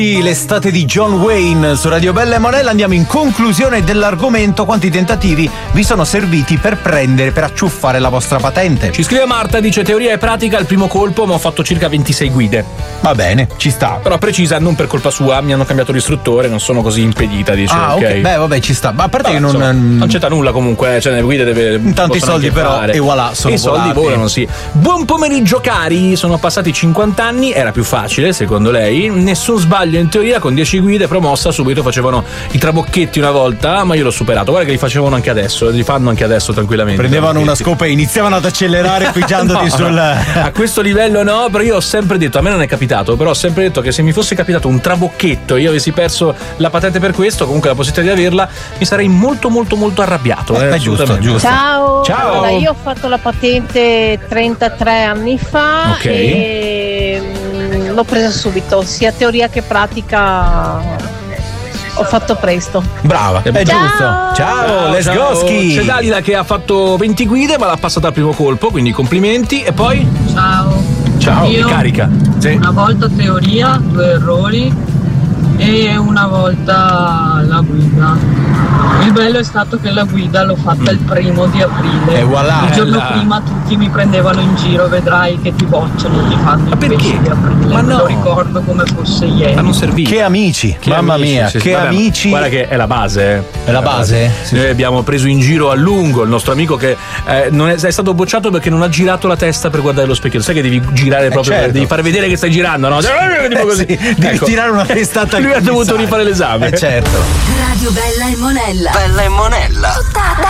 L'estate di John Wayne su Radio Bella e Monella. Andiamo in conclusione dell'argomento. Quanti tentativi vi sono serviti per acciuffare la vostra patente? Ci scrive Marta, dice teoria e pratica al primo colpo, ma ho fatto circa 26 guide. Va bene, ci sta. Però precisa, non per colpa sua, mi hanno cambiato l'istruttore, non sono così impedita, dice. Ok. Beh, vabbè, ci sta. Ma a parte che non c'entra nulla comunque, cioè nelle guide deve. Tanti soldi però fare. E voilà, sono i soldi volano, sì. Buon pomeriggio cari, sono passati 50 anni, era più facile secondo lei, nessun sbaglio in teoria, con 10 guide promossa subito facevano i trabocchetti una volta, ma io l'ho superato. Guarda che li facevano anche adesso, li fanno anche adesso tranquillamente. Prendevano una scopa e iniziavano ad accelerare pigiandoti sul. A questo livello no, però io ho sempre detto, a me non è capitato, però ho sempre detto che se mi fosse capitato un trabocchetto e io avessi perso la patente per questo, comunque la possibilità di averla, mi sarei molto molto molto arrabbiato. Giusto. Ciao. Ciao. Allora, io ho fatto la patente 33 anni fa e l'ho presa subito, sia teoria che pratica. Ho fatto presto. Brava, è giusto. Ciao, let's go ski. C'è Dalila che ha fatto 20 guide ma l'ha passata al primo colpo, quindi complimenti. E poi? Ciao, io carica. Sì. Una volta teoria, 2 errori e una volta la guida. Il bello è stato che la guida l'ho fatta il 1° di aprile. E voilà. Il giorno prima tutti mi prendevano in giro, vedrai che ti bocciano, ti fanno il pesce di aprile. Ma no. Lo ricordo come fosse ieri. Ma non serviva. Che amici, mamma mia, che amici. Guarda che è la base. È la base? Sì. Noi abbiamo preso in giro a lungo il nostro amico che non è stato bocciato perché non ha girato la testa per guardare lo specchietto. Sai che devi girare proprio, certo. Devi fare vedere che stai girando, no? Tipo così. Sì, devi tirare una testata. Lui ha dovuto rifare l'esame. Certo. Radio Bella e Monella. Bella e Monella. Tutta